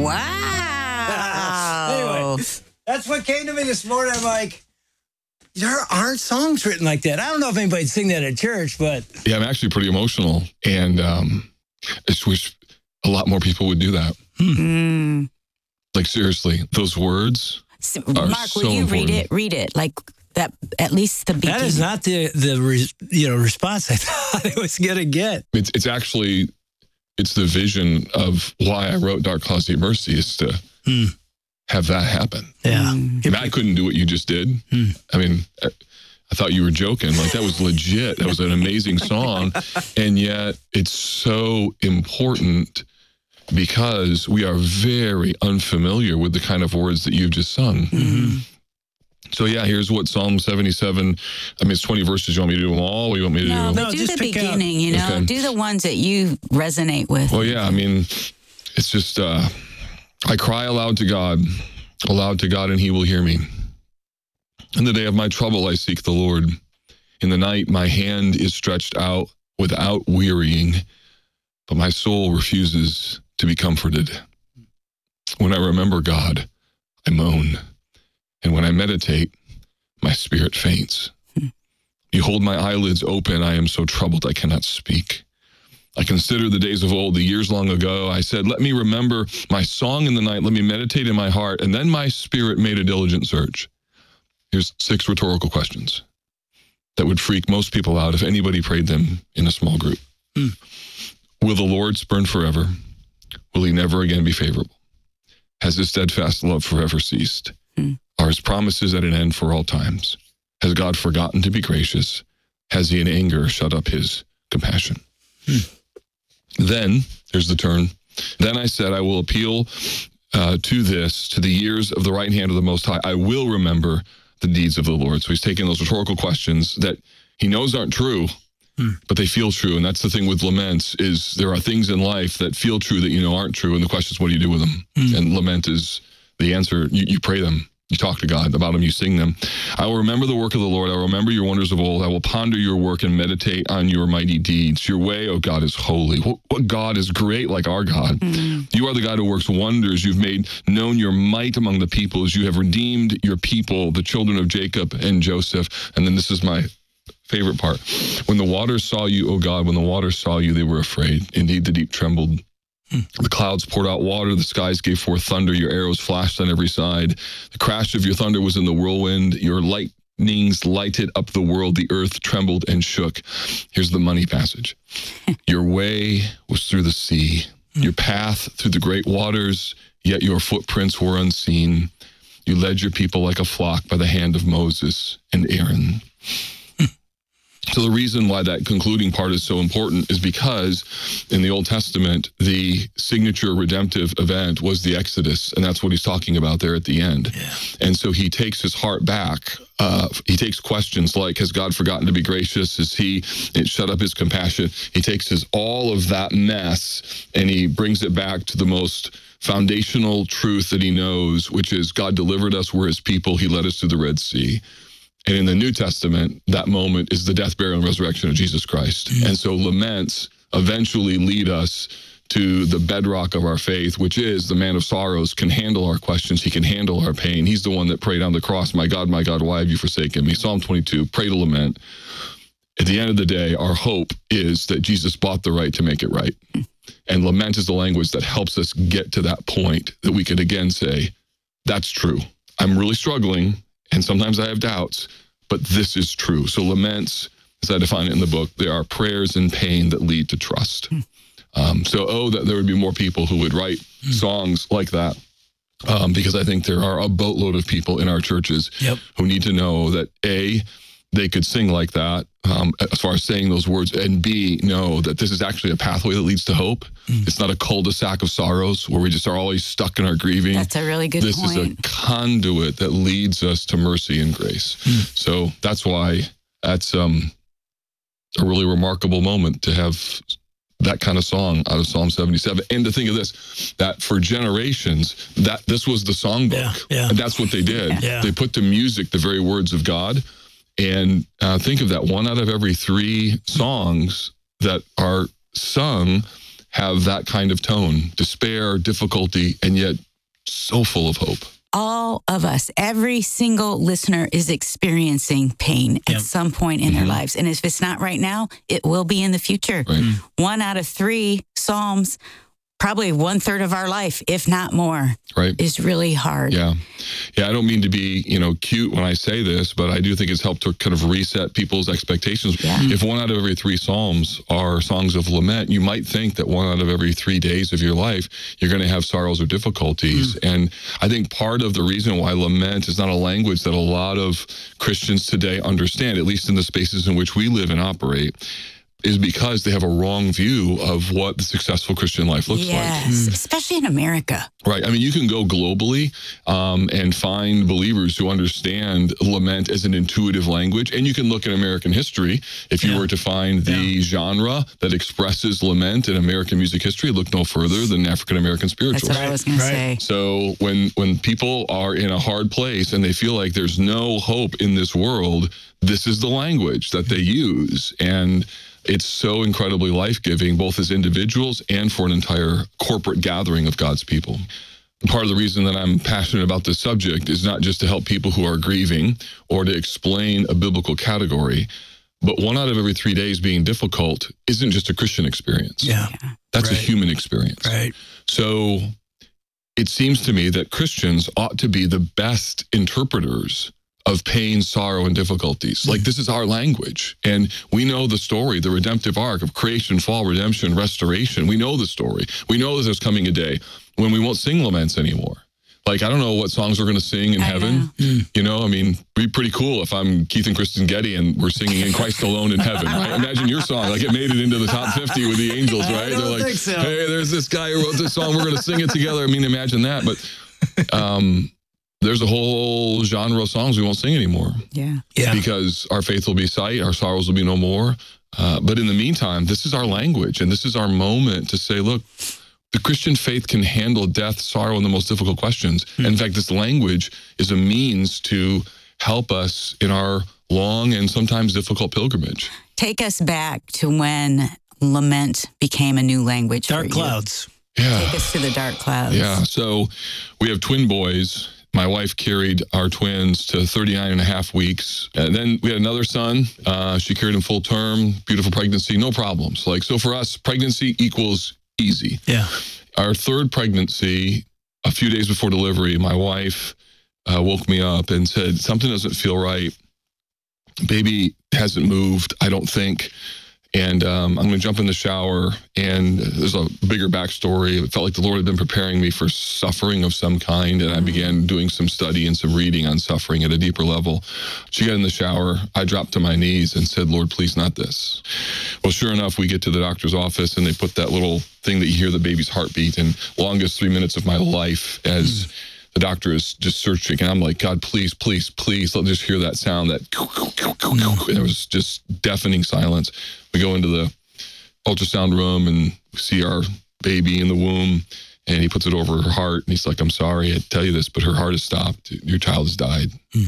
Wow. Anyway, that's what came to me this morning. I'm like, there aren't songs written like that. I don't know if anybody'd sing that at church, but... Yeah, I'm actually pretty emotional. And I just wish a lot more people would do that. Like, seriously, those words are Mark, so will you important. read it? Like that, at least the beginning. That is not the response I thought it was going to get. It's actually, it's the vision of why I wrote Dark Clouds Deep Mercy, is to have that happen. Yeah. I mean, I couldn't do what you just did. I mean, I thought you were joking. Like, that was legit. That was an amazing song. And yet it's so important because we are very unfamiliar with the kind of words that you've just sung. So yeah, here's what Psalm 77, I mean, it's 20 verses. You want me to do them all? Or you want me to do No, them? but do just the pick out- beginning, you know? Okay. Do the ones that you resonate with. Well, yeah, I mean, it's just, I cry aloud to God, and he will hear me. In the day of my trouble, I seek the Lord. In the night, my hand is stretched out without wearying, but my soul refuses to be comforted. When I remember God, I moan. And when I meditate, my spirit faints. You hold my eyelids open. I am so troubled I cannot speak. I consider the days of old, the years long ago. I said, let me remember my song in the night. Let me meditate in my heart. And then my spirit made a diligent search. Here's 6 rhetorical questions that would freak most people out if anybody prayed them in a small group. Will the Lord spurn forever? Will he never again be favorable? Has his steadfast love forever ceased? Are his promises at an end for all times? Has God forgotten to be gracious? Has he in anger shut up his compassion? Then, here's the turn. Then I said, I will appeal to the years of the right hand of the Most High. I will remember the deeds of the Lord. So he's taking those rhetorical questions that he knows aren't true, but they feel true. And that's the thing with laments, is there are things in life that feel true that you know aren't true. And the question is, what do you do with them? And lament is the answer. You pray them. You talk to God about them. You sing them. I will remember the work of the Lord. I will remember your wonders of old. I will ponder your work and meditate on your mighty deeds. Your way, O God, is holy. What God is great like our God? You are the God who works wonders. You've made known your might among the peoples. You have redeemed your people, the children of Jacob and Joseph. And then this is my favorite part. When the waters saw you, O God, when the waters saw you, they were afraid. Indeed, the deep trembled. The clouds poured out water, the skies gave forth thunder, your arrows flashed on every side. The crash of your thunder was in the whirlwind, your lightnings lighted up the world, the earth trembled and shook. Here's the money passage. Your way was through the sea, your path through the great waters, yet your footprints were unseen. You led your people like a flock by the hand of Moses and Aaron. So the reason why that concluding part is so important is because in the Old Testament, the signature redemptive event was the Exodus, and that's what he's talking about there at the end. And so he takes his heart back. He takes questions like, has God forgotten to be gracious? Has he shut up his compassion? He takes all of that mess and he brings it back to the most foundational truth that he knows, which is God delivered us, we're his people, he led us through the Red Sea. And in the New Testament, that moment is the death, burial, and resurrection of Jesus Christ. And so laments eventually lead us to the bedrock of our faith, which is the man of sorrows can handle our questions. He can handle our pain. He's the one that prayed on the cross, my God, why have you forsaken me? Psalm 22, pray to lament. At the end of the day, our hope is that Jesus bought the right to make it right. And lament is the language that helps us get to that point that we could again say, that's true. I'm really struggling. And sometimes I have doubts, but this is true. So laments, as I define it in the book, they are prayers in pain that lead to trust. That there would be more people who would write songs like that, because I think there are a boatload of people in our churches who need to know that A, they could sing like that, as far as saying those words, and B, know that this is actually a pathway that leads to hope. It's not a cul-de-sac of sorrows where we just are always stuck in our grieving. That's a really good point. This is a conduit that leads us to mercy and grace. So that's why that's a really remarkable moment to have that kind of song out of Psalm 77. And to think of this, that for generations, that this was the songbook. And that's what they did. They put to music the very words of God. And think of that, 1 out of every 3 songs that are sung have that kind of tone, despair, difficulty, and yet so full of hope. All of us, every single listener is experiencing pain at some point in their lives. And if it's not right now, it will be in the future. Right. 1 out of 3 Psalms, probably 1/3 of our life, if not more, Right. is really hard. Yeah. I don't mean to be, cute when I say this, but I do think it's helped to kind of reset people's expectations. Yeah. If 1 out of every 3 Psalms are songs of lament, you might think that 1 out of every 3 days of your life, you're going to have sorrows or difficulties. And I think part of the reason why lament is not a language that a lot of Christians today understand, at least in the spaces in which we live and operate, is because they have a wrong view of what the successful Christian life looks like. Yes, especially in America. Right. I mean, you can go globally and find believers who understand lament as an intuitive language. And you can look at American history. If you were to find the genre that expresses lament in American music history, look no further than African-American spirituals. That's what I was going to say. So when people are in a hard place and they feel like there's no hope in this world, this is the language that they use. And it's so incredibly life-giving, both as individuals and for an entire corporate gathering of God's people. Part of the reason that I'm passionate about this subject is not just to help people who are grieving or to explain a biblical category, but 1 out of every 3 days being difficult isn't just a Christian experience. Yeah. That's a human experience. Right. So it seems to me that Christians ought to be the best interpreters of pain, sorrow, and difficulties. Like, this is our language. And we know the story, the redemptive arc of creation, fall, redemption, restoration. We know the story. We know that there's coming a day when we won't sing laments anymore. Like, I don't know what songs we're going to sing in heaven. I mean, it'd be pretty cool if I'm Keith and Kristen Getty and we're singing In Christ Alone in Heaven. Right? Imagine your song. Like, it made it into the top 50 with the angels, right? I don't think so. Hey, there's this guy who wrote this song. We're going to sing it together. I mean, imagine that. But there's a whole genre of songs we won't sing anymore. Yeah. Because our faith will be sight, our sorrows will be no more. But in the meantime, this is our language, and this is our moment to say, look, the Christian faith can handle death, sorrow, and the most difficult questions. And in fact, this language is a means to help us in our long and sometimes difficult pilgrimage. Take us back to when lament became a new language for Dark you. clouds. Yeah. Take us to the dark clouds. Yeah. So we have twin boys. My wife carried our twins to 39 and a half weeks. And then we had another son. She carried him full term, beautiful pregnancy, no problems. So for us, pregnancy equals easy. Yeah. Our third pregnancy, a few days before delivery, my wife woke me up and said, something doesn't feel right. Baby hasn't moved, I don't think. And I'm going to jump in the shower, and there's a bigger backstory. It felt like the Lord had been preparing me for suffering of some kind, and I began doing some study and some reading on suffering at a deeper level. She got in the shower. I dropped to my knees and said, Lord, please not this. Well, sure enough, we get to the doctor's office, and they put that little thing that you hear the baby's heartbeat, and longest 3 minutes of my life as the doctor is just searching, and I'm like, God, please, please, please, let me just hear that sound, that, and there was just deafening silence. We go into the ultrasound room and see our baby in the womb, and he puts it over her heart, and he's like, I'm sorry to tell you this, but her heart has stopped. Your child has died.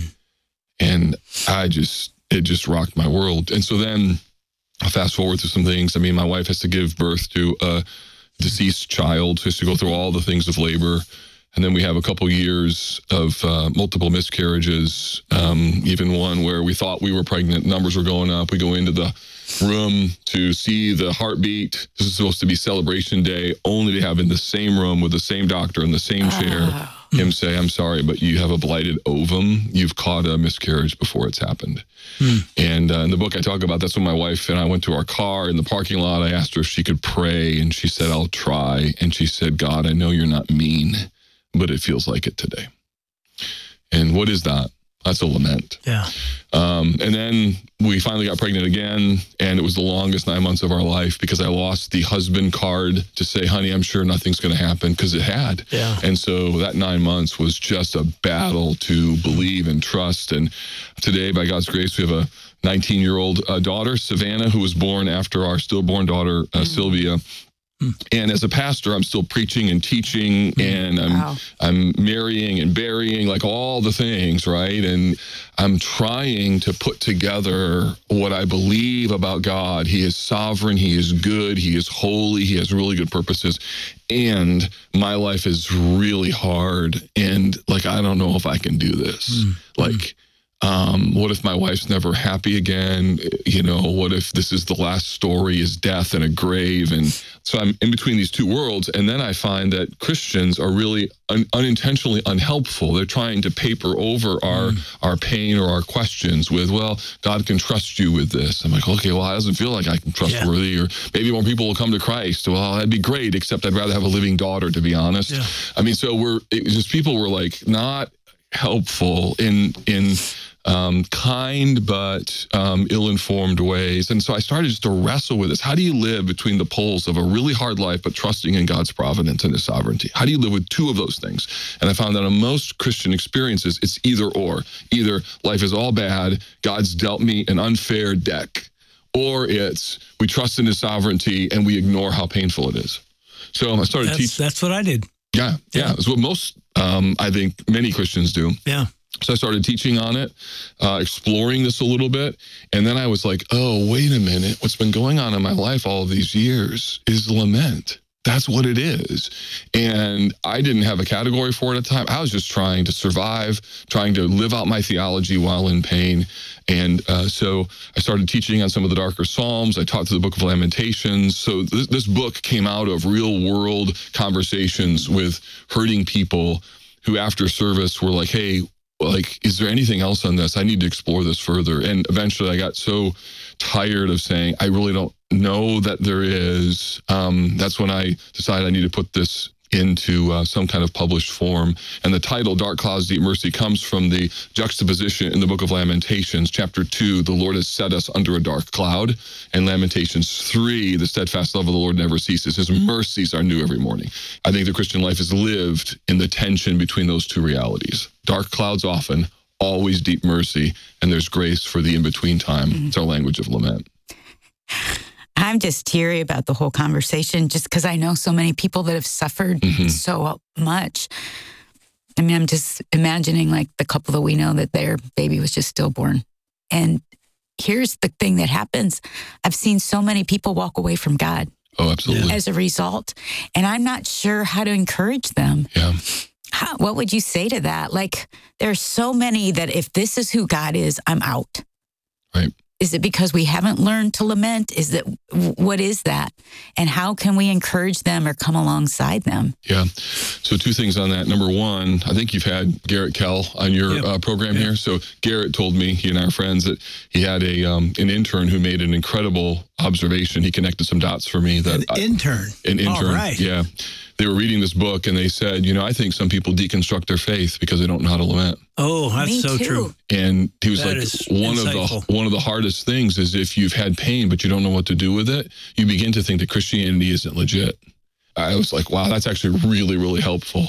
And it just rocked my world. And so then I'll fast forward through some things. I mean, my wife has to give birth to a deceased child, who has to go through all the things of labor. And then we have a couple years of multiple miscarriages, even one where we thought we were pregnant, numbers were going up. We go into the room to see the heartbeat. This is supposed to be celebration day, only to have in the same room with the same doctor in the same chair, him say, I'm sorry, but you have a blighted ovum. You've caught a miscarriage before it's happened. And in the book I talk about, that's when my wife and I went to our car in the parking lot. I asked her if she could pray, and she said, I'll try. And she said, God, I know you're not mean, but it feels like it today. And what is that? That's a lament. Yeah. And then we finally got pregnant again, and it was the longest 9 months of our life because I lost the husband card to say, honey, I'm sure nothing's going to happen, because it had. Yeah. And so that 9 months was just a battle to believe and trust. And today, by God's grace, we have a 19-year-old daughter, Savannah, who was born after our stillborn daughter, Sylvia. And as a pastor, I'm still preaching and teaching, and I'm marrying and burying, like all the things, right? And I'm trying to put together what I believe about God. He is sovereign, He is good, He is holy, He has really good purposes. And my life is really hard, and like, I don't know if I can do this. What if my wife's never happy again? You know, what if this is the last story is death and a grave? And so I'm in between these two worlds. And then I find that Christians are really unintentionally unhelpful. They're trying to paper over our pain or our questions with, well, God can trust you with this. I'm like, okay, well, it doesn't feel like I'm trustworthy. Or maybe more people will come to Christ. Well, that'd be great, except I'd rather have a living daughter, to be honest. Yeah. I mean, so people were like not helpful in kind but ill-informed ways. And so I started just to wrestle with this. How do you live between the poles of a really hard life but trusting in God's providence and His sovereignty? How do you live with two of those things? And I found that in most Christian experiences, it's either or. Either life is all bad, God's dealt me an unfair deck, or it's we trust in His sovereignty and we ignore how painful it is. So I started teaching. That's what I did. Yeah. It's what most, I think, many Christians do. Yeah. So I started teaching on it, exploring this a little bit. And then I was like, oh, wait a minute. What's been going on in my life all of these years is lament. That's what it is. And I didn't have a category for it at the time. I was just trying to survive, trying to live out my theology while in pain. And so I started teaching on some of the darker Psalms. I taught through the book of Lamentations. So this book came out of real world conversations with hurting people who after service were like, hey, like, is there anything else on this? I need to explore this further. And eventually I got so tired of saying, I really don't know that there is. That's when I decided I need to put this into some kind of published form. And the title, Dark Clouds, Deep Mercy, comes from the juxtaposition in the book of Lamentations, chapter 2, the Lord has set us under a dark cloud. And Lamentations 3, the steadfast love of the Lord never ceases. His mercies are new every morning. I think the Christian life is lived in the tension between those two realities. Dark clouds often, always deep mercy, and there's grace for the in-between time. It's our language of lament. I'm just teary about the whole conversation just because I know so many people that have suffered so much. I mean, I'm just imagining like the couple that we know that their baby was just stillborn. And here's the thing that happens. I've seen so many people walk away from God. Oh, absolutely. As a result. And I'm not sure how to encourage them. Yeah. What would you say to that? Like, there's so many that if this is who God is, I'm out. Right. Is it because we haven't learned to lament? What is that? And how can we encourage them or come alongside them? Yeah. So two things on that. Number one, I think you've had Garrett Kell on your program here. So Garrett told me, he and I are friends, that he had an intern who made an incredible observation. He connected some dots for me. An intern. All right. Yeah. They were reading this book and they said, I think some people deconstruct their faith because they don't know how to lament. Oh, that's so true. And he was like, one of the hardest things is if you've had pain, but you don't know what to do with it, you begin to think that Christianity isn't legit. I was like, wow, that's actually really, really helpful,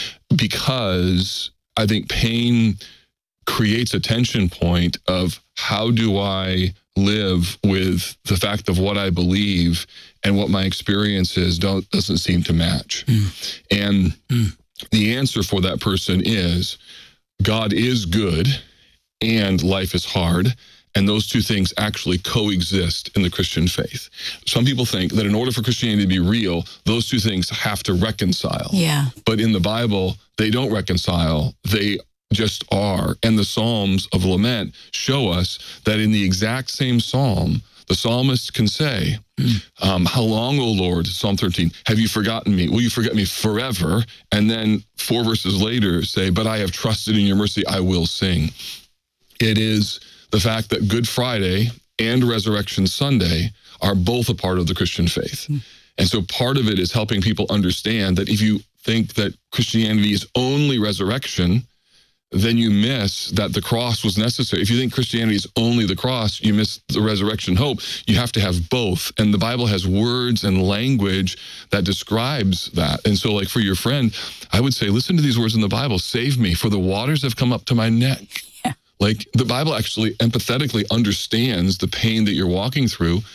because I think pain creates a tension point of how do I live with the fact of what I believe and what my experience is doesn't seem to match. And the answer for that person is God is good and life is hard. And those two things actually coexist in the Christian faith. Some people think that in order for Christianity to be real, those two things have to reconcile. Yeah. But in the Bible, they don't reconcile. They just are. And the Psalms of Lament show us that in the exact same psalm, the psalmist can say, how long, O Lord, Psalm 13, have you forgotten me? Will you forget me forever? And then 4 verses later say, but I have trusted in your mercy, I will sing. It is the fact that Good Friday and Resurrection Sunday are both a part of the Christian faith. And so part of it is helping people understand that if you think that Christianity is only resurrection, then you miss that the cross was necessary. If you think Christianity is only the cross, you miss the resurrection hope. You have to have both. And the Bible has words and language that describes that. And so like for your friend, I would say, listen to these words in the Bible, save me, for the waters have come up to my neck. Yeah. Like the Bible actually empathetically understands the pain that you're walking through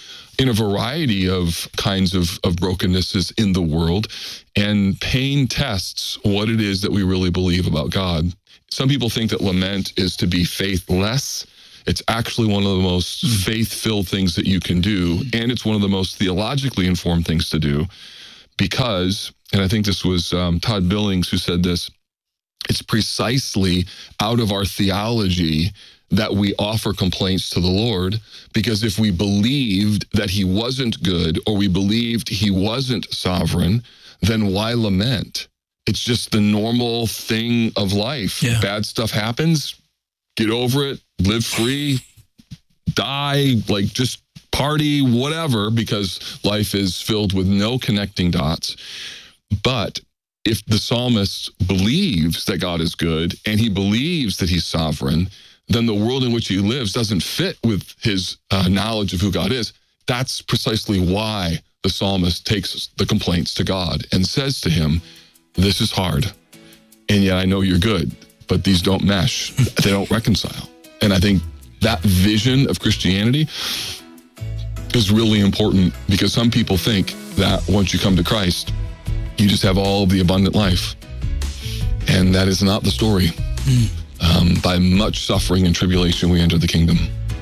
in a variety of kinds of brokennesses in the world. And pain tests what it is that we really believe about God. Some people think that lament is to be faithless. It's actually one of the most faith-filled things that you can do. And it's one of the most theologically informed things to do because, and I think this was Todd Billings who said this, it's precisely out of our theology that we offer complaints to the Lord, because if we believed that he wasn't good or we believed he wasn't sovereign, then why lament? It's just the normal thing of life. Yeah. Bad stuff happens, get over it, live free, die, like just party, whatever, because life is filled with no connecting dots. But if the psalmist believes that God is good and he believes that he's sovereign, then the world in which he lives doesn't fit with his knowledge of who God is. That's precisely why the psalmist takes the complaints to God and says to him, this is hard, and yet I know you're good, but these don't mesh. They don't reconcile. And I think that vision of Christianity is really important, because some people think that once you come to Christ, you just have all the abundant life. And that is not the story. By much suffering and tribulation, we enter the kingdom.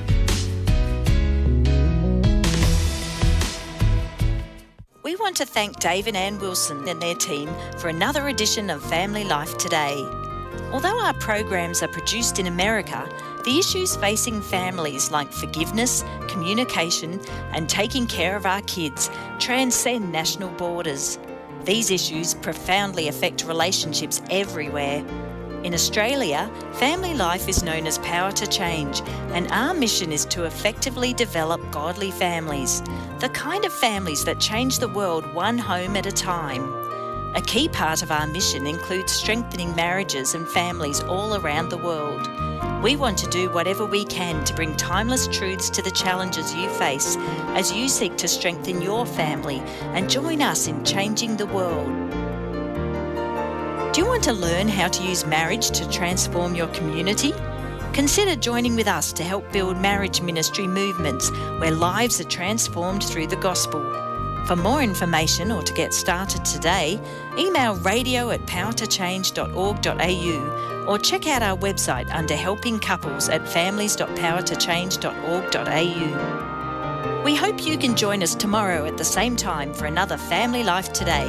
We want to thank Dave and Ann Wilson and their team for another edition of Family Life Today. Although our programs are produced in America, the issues facing families like forgiveness, communication, and taking care of our kids transcend national borders. These issues profoundly affect relationships everywhere. In Australia, Family Life is known as Power to Change, and our mission is to effectively develop godly families, the kind of families that change the world one home at a time. A key part of our mission includes strengthening marriages and families all around the world. We want to do whatever we can to bring timeless truths to the challenges you face as you seek to strengthen your family and join us in changing the world. Do you want to learn how to use marriage to transform your community? Consider joining with us to help build marriage ministry movements where lives are transformed through the gospel. For more information or to get started today, email radio@powertochange.org.au or check out our website under Helping Couples at families.powertochange.org.au. We hope you can join us tomorrow at the same time for another Family Life Today.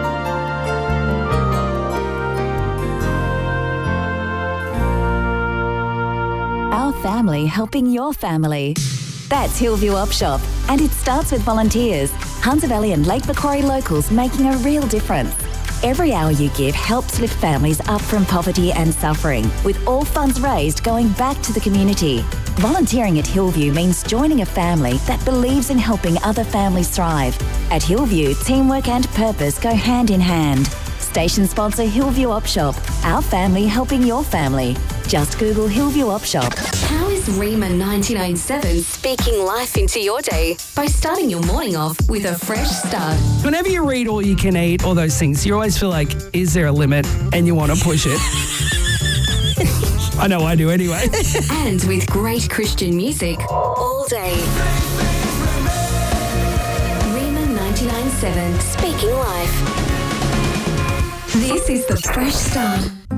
Our family helping your family. That's Hillview Op Shop, and it starts with volunteers. Hunter Valley and Lake Macquarie locals making a real difference. Every hour you give helps lift families up from poverty and suffering, with all funds raised going back to the community. Volunteering at Hillview means joining a family that believes in helping other families thrive. At Hillview, teamwork and purpose go hand in hand. Station sponsor Hillview Op Shop, our family helping your family. Just Google Hillview Op Shop. How is Rima 99.7 speaking life into your day by starting your morning off with a fresh start? Whenever you read All You Can Eat, all those things, you always feel like, is there a limit? And you want to push it. I know I do anyway. And with great Christian music all day. Rima 99.7 speaking life. This is the Fresh Start.